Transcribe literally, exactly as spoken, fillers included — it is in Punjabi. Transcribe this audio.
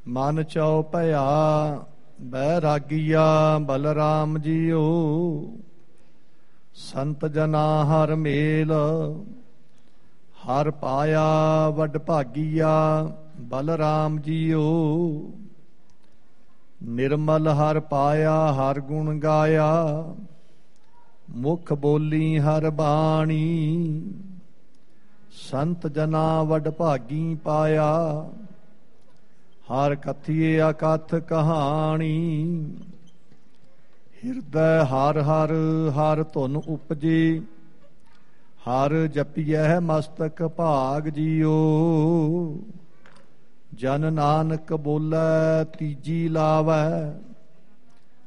ਮਨ ਚਉ ਭਇਆ ਬੈਰਾਗੀਆ ਬਲਰਾਮ ਜੀਓ। ਸੰਤ ਜਨਾ ਹਰ ਮੇਲ ਹਰ ਪਾਇਆ ਵੱਡ ਭਾਗੀਆ ਬਲਰਾਮ ਜੀਓ। ਨਿਰਮਲ ਹਰ ਪਾਇਆ ਹਰ ਗੁਣ ਗਾਇਆ ਮੁਖ ਬੋਲੀ ਹਰ ਬਾਣੀ। ਸੰਤ ਜਨਾ ਵੱਡ ਭਾਗੀ ਪਾਇਆ ਹਰ ਕਥੀਏ ਅਕਥ ਕਹਾਣੀ। ਹਿਰਦੈ ਹਰ ਹਰ ਹਰ ਧੁਨ ਉਪਜੇ ਹਰ ਜਪੀਐ ਮਸਤਕ ਭਾਗ ਜੀਓ। ਜਨ ਨਾਨਕ ਬੋਲੇ ਤੀਜੀ ਲਾਵੈ